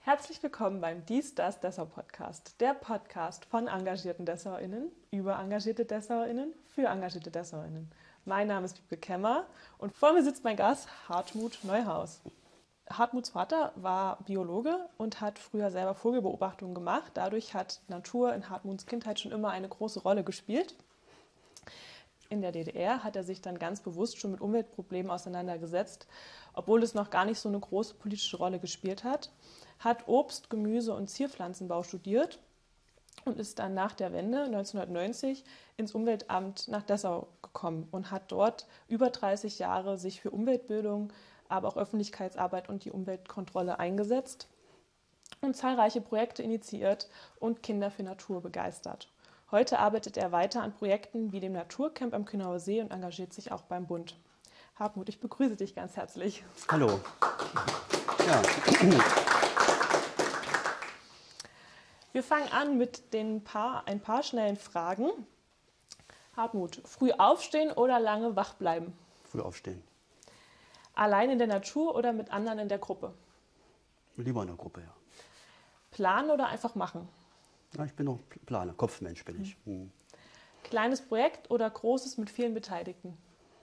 Herzlich willkommen beim Dies, das, Dessau Podcast. Der Podcast von engagierten DessauerInnen, über engagierte DessauerInnen, für engagierte DessauerInnen. Mein Name ist Wiebke Kemmer und vor mir sitzt mein Gast Hartmut Neuhaus. Hartmuts Vater war Biologe und hat früher selber Vogelbeobachtungen gemacht. Dadurch hat Natur in Hartmuts Kindheit schon immer eine große Rolle gespielt. In der DDR hat er sich dann ganz bewusst schon mit Umweltproblemen auseinandergesetzt, obwohl es noch gar nicht so eine große politische Rolle gespielt hat. Hat Obst-, Gemüse- und Zierpflanzenbau studiert und ist dann nach der Wende 1990 ins Umweltamt nach Dessau gekommen und hat dort über 30 Jahre sich für Umweltbildung, aber auch Öffentlichkeitsarbeit und die Umweltkontrolle eingesetzt und zahlreiche Projekte initiiert und Kinder für Natur begeistert. Heute arbeitet er weiter an Projekten wie dem Naturcamp am Kühnauer See und engagiert sich auch beim Bund. Hartmut, ich begrüße dich ganz herzlich. Hallo. Ja. Wir fangen an mit ein paar schnellen Fragen. Hartmut, früh aufstehen oder lange wach bleiben? Früh aufstehen. Allein in der Natur oder mit anderen in der Gruppe? Lieber in der Gruppe, ja. Planen oder einfach machen? Ja, ich bin noch Planer, Kopfmensch bin ich. Kleines Projekt oder großes mit vielen Beteiligten?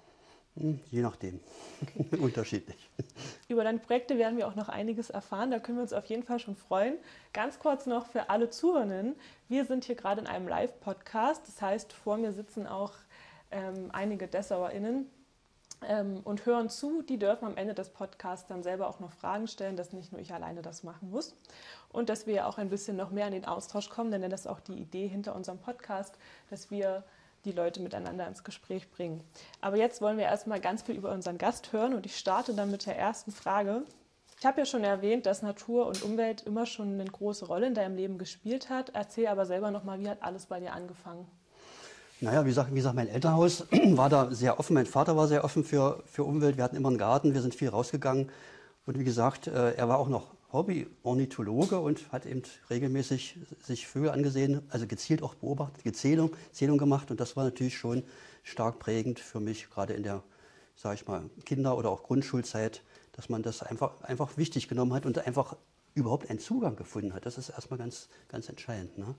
Je nachdem. Okay. Unterschiedlich. Über deine Projekte werden wir auch noch einiges erfahren. Da können wir uns auf jeden Fall schon freuen. Ganz kurz noch für alle Zuhörenden. Wir sind hier gerade in einem Live-Podcast. Das heißt, vor mir sitzen auch einige DessauerInnen und hören zu. Die dürfen am Ende des Podcasts dann selber auch noch Fragen stellen, dass nicht nur ich alleine das machen muss. Und dass wir ja auch ein bisschen noch mehr in den Austausch kommen, denn das ist auch die Idee hinter unserem Podcast, dass wir die Leute miteinander ins Gespräch bringen. Aber jetzt wollen wir erstmal ganz viel über unseren Gast hören und ich starte dann mit der ersten Frage. Ich habe ja schon erwähnt, dass Natur und Umwelt immer schon eine große Rolle in deinem Leben gespielt hat. Erzähl aber selber nochmal, wie hat alles bei dir angefangen? Naja, wie gesagt, mein Elternhaus war da sehr offen. Mein Vater war sehr offen für Umwelt. Wir hatten immer einen Garten, wir sind viel rausgegangen. Und wie gesagt, er war auch noch Hobby-Ornithologe und hat eben regelmäßig sich Vögel angesehen, also gezielt auch beobachtet, Zählung gemacht. Und das war natürlich schon stark prägend für mich, gerade in der, sage ich mal, Kinder- oder auch Grundschulzeit, dass man das einfach wichtig genommen hat und einfach überhaupt einen Zugang gefunden hat. Das ist erstmal ganz, ganz entscheidend. Ne?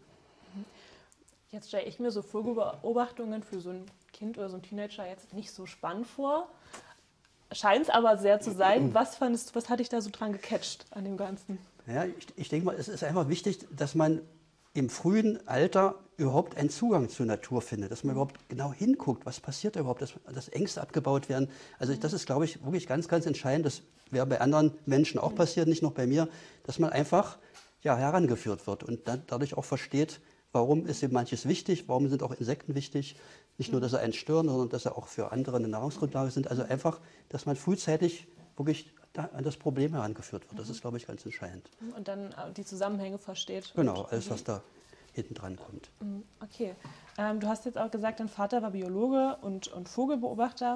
Jetzt stelle ich mir so Vogelbeobachtungen für so ein Kind oder so ein Teenager jetzt nicht so spannend vor. Scheint es aber sehr zu sein. Was hat dich da so dran gecatcht an dem Ganzen? Ja, ich denke mal, es ist einfach wichtig, dass man im frühen Alter überhaupt einen Zugang zur Natur findet, dass man überhaupt genau hinguckt, was passiert da überhaupt, dass Ängste abgebaut werden. Also das ist, glaube ich, wirklich ganz, ganz entscheidend. Das wäre bei anderen Menschen auch passiert, nicht nur bei mir, dass man einfach herangeführt wird und dann dadurch auch versteht, warum ist eben manches wichtig, warum sind auch Insekten wichtig. Nicht nur, dass sie einen stören, sondern dass sie auch für andere eine Nahrungsgrundlage sind. Also einfach, dass man frühzeitig wirklich an das Problem herangeführt wird. Das ist, glaube ich, ganz entscheidend. Und dann die Zusammenhänge versteht. Genau, alles, was da hinten dran kommt. Okay. Du hast jetzt auch gesagt, dein Vater war Biologe und Vogelbeobachter.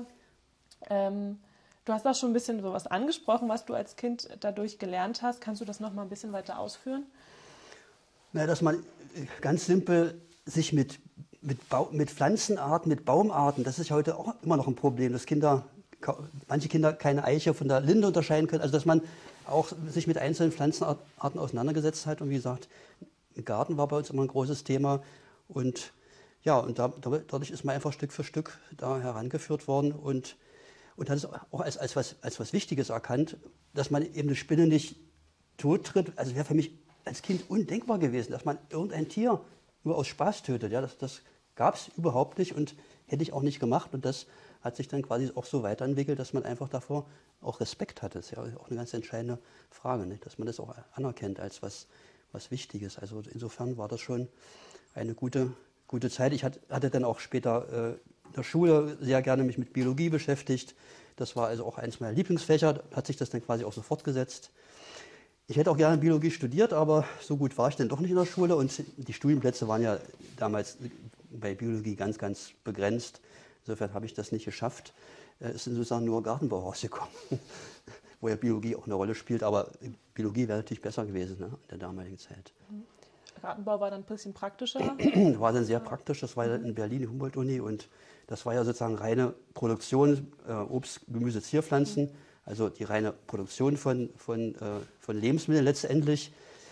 Du hast auch schon ein bisschen sowas angesprochen, was du als Kind dadurch gelernt hast. Kannst du das noch mal ein bisschen weiter ausführen? Na, dass man ganz simpel sich mit Pflanzenarten, mit Baumarten, das ist heute auch immer noch ein Problem, dass manche Kinder keine Eiche von der Linde unterscheiden können. Also dass man auch sich mit einzelnen Pflanzenarten auseinandergesetzt hat. Und wie gesagt, ein Garten war bei uns immer ein großes Thema. Und ja, und dadurch ist man einfach Stück für Stück da herangeführt worden und hat es auch als was Wichtiges erkannt, dass man eben eine Spinne nicht tottritt. Also wäre für mich als Kind undenkbar gewesen, dass man irgendein Tier nur aus Spaß tötet. Ja, das gab es überhaupt nicht und hätte ich auch nicht gemacht. Und das hat sich dann quasi auch so weiterentwickelt, dass man einfach davor auch Respekt hatte. Das ist ja auch eine ganz entscheidende Frage, ne? Dass man das auch anerkennt als was Wichtiges. Also insofern war das schon eine gute Zeit. Ich hatte dann auch später in der Schule sehr gerne mich mit Biologie beschäftigt. Das war also auch eines meiner Lieblingsfächer. Hat sich das dann quasi auch so fortgesetzt. Ich hätte auch gerne Biologie studiert, aber so gut war ich dann doch nicht in der Schule. Und die Studienplätze waren ja damals bei Biologie ganz, ganz begrenzt. Insofern habe ich das nicht geschafft. Es sind sozusagen nur Gartenbau rausgekommen, wo ja Biologie auch eine Rolle spielt. Aber Biologie wäre natürlich besser gewesen, ne, in der damaligen Zeit. Gartenbau war dann ein bisschen praktischer? War dann sehr praktisch. Das war ja in Berlin, die Humboldt-Uni. Und das war ja sozusagen reine Produktion, Obst, Gemüse, Zierpflanzen. Also die reine Produktion von Lebensmitteln letztendlich.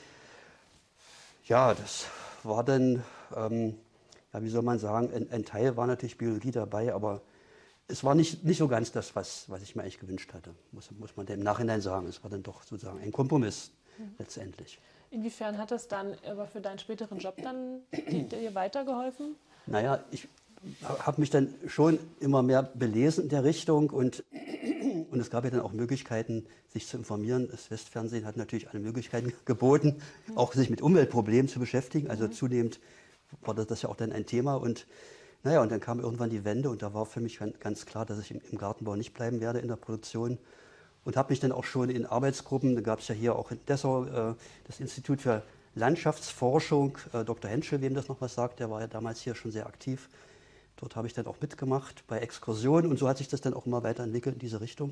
Ja, das war dann, ja, wie soll man sagen, ein Teil war natürlich Biologie dabei, aber es war nicht so ganz das, was ich mir eigentlich gewünscht hatte, muss man im Nachhinein sagen. Es war dann doch sozusagen ein Kompromiss letztendlich. Inwiefern hat das dann aber für deinen späteren Job dann dir weitergeholfen? Naja, ich habe mich dann schon immer mehr belesen in der Richtung und es gab ja dann auch Möglichkeiten, sich zu informieren. Das Westfernsehen hat natürlich alle Möglichkeiten geboten, auch sich mit Umweltproblemen zu beschäftigen. Also zunehmend war das ja auch dann ein Thema. Und naja, und dann kam irgendwann die Wende und da war für mich ganz klar, dass ich im Gartenbau nicht bleiben werde in der Produktion. Und habe mich dann auch schon in Arbeitsgruppen, da gab es ja hier auch in Dessau das Institut für Landschaftsforschung, Dr. Henschel, wem das noch was sagt, der war ja damals hier schon sehr aktiv. Dort habe ich dann auch mitgemacht bei Exkursionen und so hat sich das dann auch immer weiterentwickelt in diese Richtung.